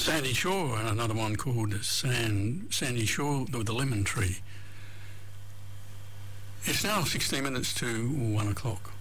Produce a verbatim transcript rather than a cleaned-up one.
Sandy Shore, another one called San, Sandy Shore with the lemon tree. It's now sixteen minutes to one o'clock.